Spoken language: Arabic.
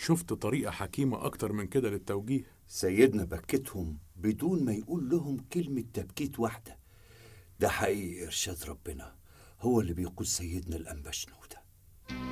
شفت طريقة حكيمة أكتر من كده للتوجيه؟ سيدنا بكتهم بدون ما يقول لهم كلمة تبكيت واحدة. ده حقيقي إرشاد ربنا، هو اللي بيقود سيدنا الأنبا شنودة.